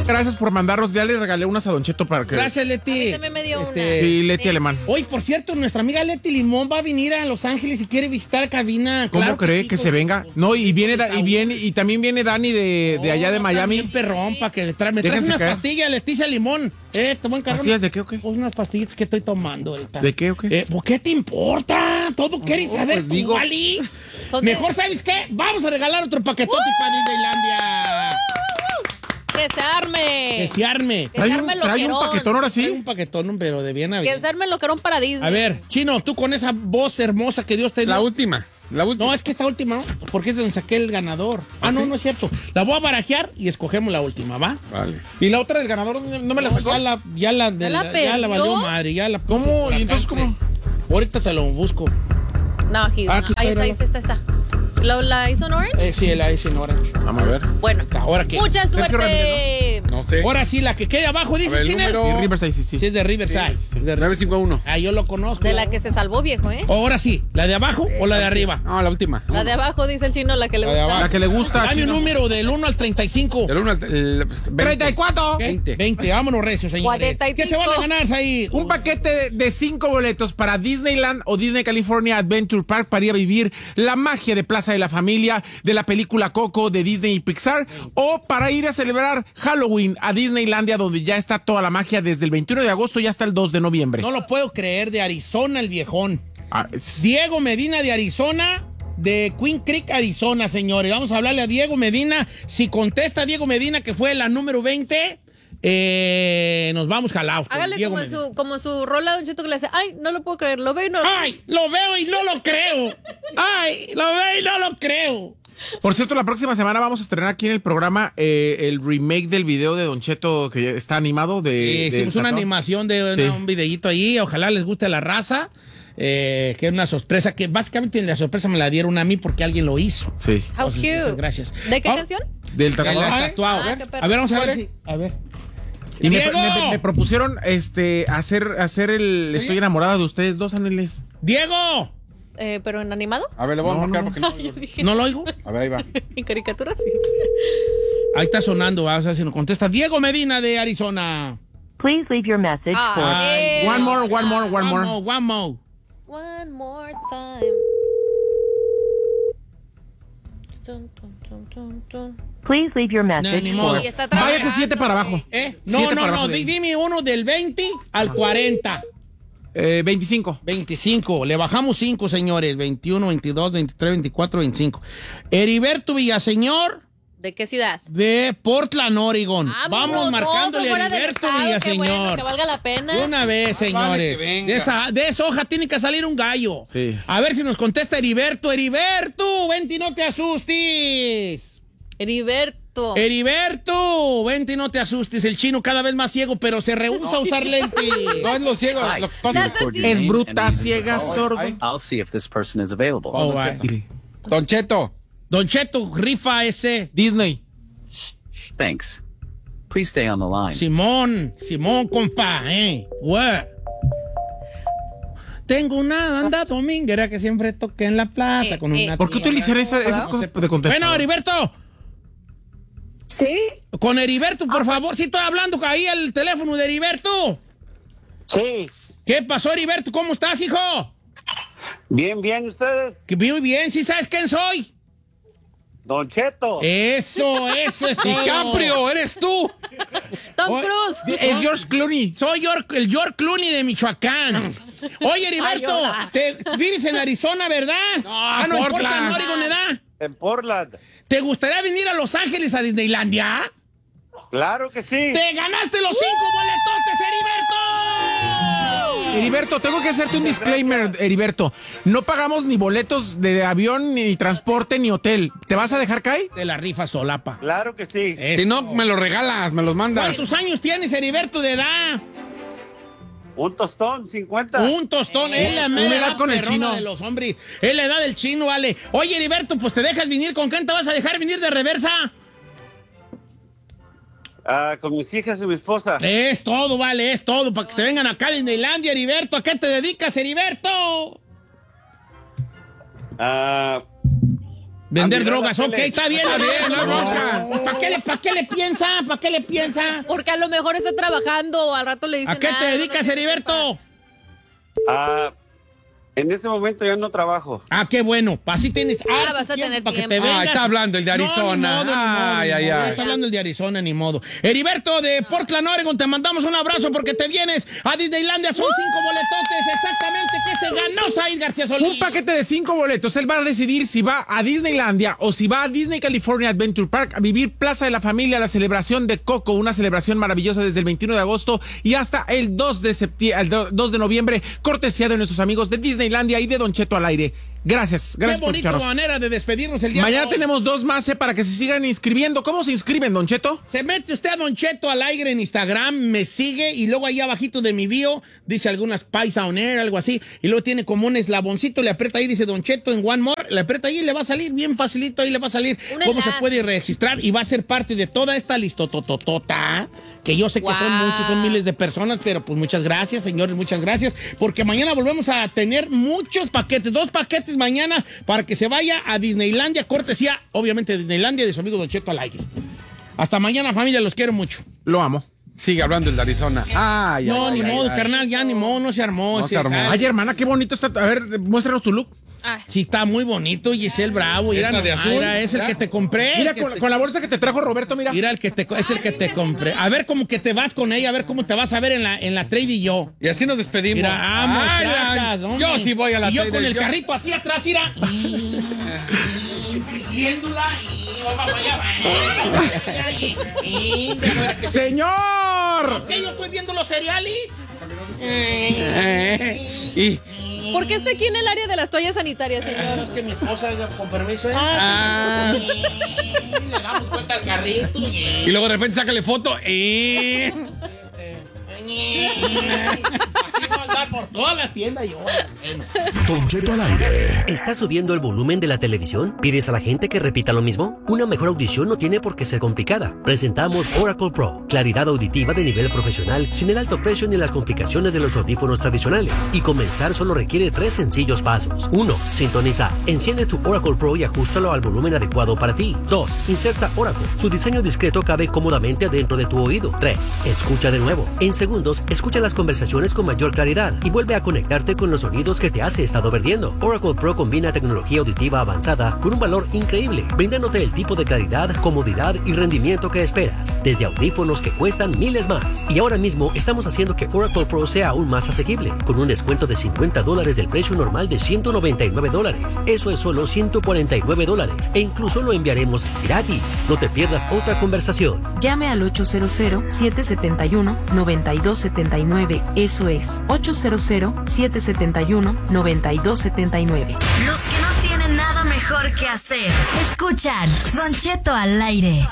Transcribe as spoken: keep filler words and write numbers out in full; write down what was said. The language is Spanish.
Gracias por mandarlos. Ya le regalé unas a Don Cheto para que... Gracias, Leti. A mí también me dio Este, una. Sí, Leti Sí. Alemán. Hoy, por cierto, nuestra amiga Leti Limón va a venir a Los Ángeles y quiere visitar cabina. ¿Cómo Claro cree sí, que con- se venga? con- No, y con viene, da- y desahogo. viene, y también viene Dani de, de allá de Oh, Miami. Bien perrón, para que le tra me traes Déjense unas caer. pastillas, Leticia Limón. Eh, te voy a encargar ¿Pastillas una- de qué o qué? Pues unas pastillitas que estoy tomando ahorita. ¿De qué o qué? Eh, ¿Por qué te importa? Todo quieres No, saber pues tú, digo- Wally. Son de- Mejor, ¿sabes qué? Vamos a regalar otro paquetote para Disneylandia. ¡Que se arme! Que se arme. Que ¿Trae se un, arme trae un loquerón. paquetón ahora Trae sí? un paquetón, pero de bien a Que bien. se arme loquerón para Disney. A ver, Chino, tú con esa voz hermosa que Dios te dio. La última. La última. No, es que esta última, ¿no? Porque es donde saqué el ganador. Ah, no, sí? no es cierto. La voy a barajear y escogemos la última, ¿va? Vale. ¿Y la otra del ganador no me la No, sacó? ya la, ya la, de ¿Ya la la- ya la perdió? valió madre, ya la puse ¿Cómo? por ¿Y acá entonces entre- cómo? Ahorita te lo busco. No, he's Ah, not. aquí está, Ahí está, ahí míralo. está, está, está. ¿Lo, ¿La hizo en Orange? Eh, sí, la hice en orange. Vamos a ver. Bueno. ¿Ahora qué? Mucha que suerte. No sé. Ahora sí, la que queda abajo, A dice ver, el Chiner. número- Y Riverside, sí, sí. Sí, es de Riverside. Sí, sí, sí. Es de nueve cinco uno. Ah, yo lo conozco. De la que se salvó, viejo, ¿eh? Ahora sí, ¿la de abajo o la de arriba? No, la última. La de abajo, dice el chino, la que le La de gusta. abajo. La que le gusta. Dame un Chino. número del uno al treinta y cinco. El uno al el, pues, veinte. treinta y cuatro. ¿Qué? veinte. veinte, vámonos recio, señores. cuarenta y ¿Qué se van a cinco. ganar ahí? Un paquete de cinco boletos para Disneyland o Disney California Adventure Park para ir a vivir la magia de Plaza de la Familia, de la película Coco de Disney y Pixar, o para ir a celebrar Halloween a Disneylandia, donde ya está toda la magia desde el veintiuno de agosto y hasta el dos de noviembre. No lo puedo creer, de Arizona el viejón. Ah, es- Diego Medina de Arizona, de Queen Creek, Arizona, señores. Vamos a hablarle a Diego Medina. Si contesta Diego Medina, que fue la número veinte, eh, nos vamos jalados. con Hágale Diego como en, Medina. su, como su rola, Don Cheto, que le hace, ay, no lo puedo creer, lo veo y no... ¡Ay! Lo veo y no lo creo. ¡Ay! Lo veo y no lo creo. Por cierto, la próxima semana vamos a estrenar aquí en el programa eh, el remake del video de Don Cheto que ya está animado. De, Sí, del hicimos una tatuaje. animación de Sí. una- un videíto ahí. Ojalá les guste a la raza. Eh, que es una sorpresa, que básicamente la sorpresa me la dieron a mí porque alguien lo hizo. Sí. How Entonces, cute. muchas gracias. ¿De qué Ah, canción? Del El tatuaje. tatuado. Ah, qué perro. A ver, vamos a ver. ¿Cuál si- a ver. Y me, ¡Diego! me- me propusieron este hacer, hacer el Estoy enamorada de ustedes dos, ángeles. ¡Diego! Eh, ¿Pero en animado? A ver, le voy a No, marcar no. porque no. Yo dije, ¿No lo oigo? A ver, ahí va. en caricatura sí. Ahí está sonando, vamos a ver si nos contesta. Diego Medina de Arizona. Please leave your message Ah, for eh, One more, one more, one more. One more. One more time. Tun, tun, tun, tun, tun. please leave your message ni for modo. Y está Váyase trabajando. siete para abajo. ¿Eh? No, Siete no, para no. abajo de di- ahí. Dime uno del veinte al cuarenta. Eh, veinticinco. veinticinco. Le bajamos cinco, señores. veintiuno, veintidós, veintitrés, veinticuatro, veinticinco. Heriberto Villaseñor ¿De qué ciudad? de Portland, Oregon. Ah, Vamos vámonos, marcándole a otro fuera del Heriberto estado, qué Villaseñor. bueno, que valga la pena. De una vez, vale señores. que venga. de, esa, de esa hoja tiene que salir un gallo. Sí. A ver si nos contesta Heriberto. Heriberto, vente y no te asustes. Heriberto. Heriberto, vente y no te asustes. El chino cada vez más ciego, pero se rehúsa a usar lentes. No es lo ciego. Hi, Lo que please pasa. record your Es name bruta, and reason ciega, for calling. sordo. I'll see if this person is available. Oh, va. Don Cheto. Don Cheto, rifa ese. Disney. Thanks. Please stay on the line. Simón, Simón, compa, eh. What? Tengo una banda dominguera que siempre toqué en la plaza Eh, con eh, una... ¿Por qué utilizar esa- esas No cosas sé. de contestar? Bueno, Heriberto. Sí, Con Heriberto, por favor. Sí, estoy hablando ahí el teléfono de Heriberto. sí. ¿Qué pasó, Heriberto? ¿Cómo estás, hijo? Bien, bien, ustedes. Que muy bien. ¿Sí sabes quién soy? Don Cheto. Eso, eso es todo. DiCaprio, eres tú. Tom Oye, Cruise. Es George Clooney. Soy York- el George Clooney de Michoacán. Oye, Heriberto, Ay, hola. te vives en Arizona, ¿verdad? ah, no, en Portland. Portland, Oregon, ¿verdad? En Portland. ¿Te gustaría venir a Los Ángeles a Disneylandia? Claro que sí. ¡Te ganaste los cinco boletotes, Heriberto! Heriberto, tengo que hacerte un disclaimer, Heriberto. No pagamos ni boletos de avión, ni transporte, ni hotel. ¿Te vas a dejar caer? De la rifa solapa. Claro que sí. Eso. Si no, me los regalas, me los mandas. ¿Cuántos años tienes, Heriberto, de edad? Un tostón, cincuenta. Un tostón, es la mera Una edad con el perrona chino. de los hombres. Es la edad del chino, vale. Oye, Heriberto, pues te dejas venir. ¿Con quién te vas a dejar venir de reversa? Ah, con mis hijas y mi esposa. Es todo, vale, es todo. Para que se vengan acá a Disneylandia, Heriberto. ¿A qué te dedicas, Heriberto? Ah, Vender A mirar drogas, la ok, tele. está bien. Está bien, no hay bronca. Pues, ¿Para qué, le, ¿Para qué le piensa? ¿Para qué le piensa? Porque a lo mejor está trabajando o al rato le dicen. ¿A qué "Ah, te no dedicas, tienes Heriberto? Ah, en este momento ya no trabajo. Ah, qué bueno. Así tienes Ah, harto vas a tiempo tener para que te tiempo. vengas. Ah, está hablando el de Arizona. No, ni modo, ni modo, Ay, ni ay, modo. ay. Está hablando el de Arizona, ni modo. Heriberto de Portland, Oregon, te mandamos un abrazo porque te vienes a Disneylandia. Son cinco boletotes exactamente que se ganó Said García Solís. Un paquete de cinco boletos. Él va a decidir si va a Disneylandia o si va a Disney California Adventure Park a vivir Plaza de la Familia, la celebración de Coco, una celebración maravillosa desde el veintiuno de agosto y hasta el dos de septiembre, el dos de noviembre, cortesía de nuestros amigos de Disneylandia y de Don Cheto al aire. Gracias, gracias Qué por bonita escucharnos. manera de despedirnos el día de Mañana hoy. tenemos dos más eh, para que se sigan inscribiendo. ¿Cómo se inscriben, Don Cheto? Se mete usted a Don Cheto al aire en Instagram, me sigue y luego ahí abajito de mi bio dice algunas Paisa on Air, algo así, y luego tiene como un eslaboncito, le aprieta ahí, dice Don Cheto en One More, le aprieta ahí y le va a salir bien facilito, ahí le va a salir Un cómo se enlace. puede registrar y va a ser parte de toda esta listotototota, que yo sé que son Wow. muchos, son miles de personas, pero pues muchas gracias, señores, muchas gracias, porque mañana volvemos a tener muchos paquetes, dos paquetes mañana para que se vaya a Disneylandia, cortesía, obviamente, de Disneylandia de su amigo Don Cheto al aire. Hasta mañana, familia, los quiero mucho. Lo amo. Sigue hablando el de Arizona. Ay, No, ay, ni ay, modo, ay. carnal, ya ni modo, no se armó. No ese se armó. jale. Ay, hermana, qué bonito está. A ver, muéstranos tu look. Ay, Sí, está muy bonito, Giselle Bravo. Mira, ¿Esa de nomás, azul? mira, es el ¿Ya? que te compré. Mira, el que con, te- con la bolsa que te trajo Roberto, mira. Mira, el que te, es el que te compré. A ver cómo que te vas con ella, a ver cómo te vas a ver en la, en la trade y yo. Y así nos despedimos. Mira, amo, Ay, placas, ay, hombre. yo sí voy a la Y yo Trader con el Joe. carrito así atrás, mira. Siguiéndola y vamos para allá. Y- y- déjame ver que se- ¡Señor! ¿Qué? Yo estoy viendo los cereales. Eh, y ¿por qué está aquí en el área de las toallas sanitarias, No, señor? es que mi esposa, con permiso, ¿eh? Ah, Le damos vuelta al carrito. Y luego de repente sácale foto. Eh. Así va a andar por toda la tienda yo. Bueno. Don Cheto al aire. ¿Estás subiendo el volumen de la televisión? ¿Pides a la gente que repita lo mismo? Una mejor audición no tiene por qué ser complicada. Presentamos Oracle Pro, claridad auditiva de nivel profesional, sin el alto precio ni las complicaciones de los audífonos tradicionales. Y comenzar solo requiere tres sencillos pasos. uno. Sintoniza. Enciende tu Oracle Pro y ajustalo al volumen adecuado para ti. dos. Inserta Oracle. Su diseño discreto cabe cómodamente dentro de tu oído. tres. Escucha de nuevo. En segundos, escucha las conversaciones con mayor claridad y vuelve a conectarte con los sonidos que te has estado perdiendo. Oracle Pro combina tecnología auditiva avanzada con un valor increíble, brindándote el tipo de claridad, comodidad y rendimiento que esperas, desde audífonos que cuestan miles más. Y ahora mismo estamos haciendo que Oracle Pro sea aún más asequible, con un descuento de cincuenta dólares del precio normal de ciento noventa y nueve dólares. Eso es solo ciento cuarenta y nueve dólares e incluso lo enviaremos gratis. No te pierdas otra conversación. Llame al ocho cero cero, siete siete uno, nueve dos siete nueve. Eso es ocho cero cero, siete siete uno, nueve dos siete nueve. Los que no tienen nada mejor que hacer, escuchan Don Cheto al aire.